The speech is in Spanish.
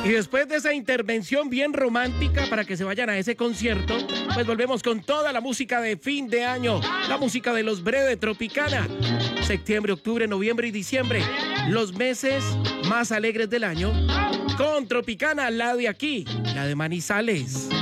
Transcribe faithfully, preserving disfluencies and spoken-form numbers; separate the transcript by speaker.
Speaker 1: Y después de esa intervención bien romántica para que se vayan a ese concierto, pues volvemos con toda la música de fin de año, la música de los Breve Tropicana. Septiembre, octubre, noviembre y diciembre, los meses más alegres del año, con Tropicana, la de aquí, la de Manizales.